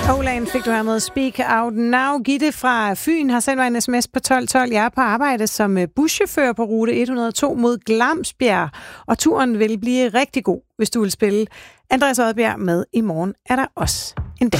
Oland fik du her med Speak Out Now. Gitte fra Fyn har sendt mig en sms på 1212. Jeg er på arbejde som buschauffør på rute 102 mod Glamsbjerg, og turen vil blive rigtig god, hvis du vil spille Andreas Odbjerg med. I morgen er der også en dag.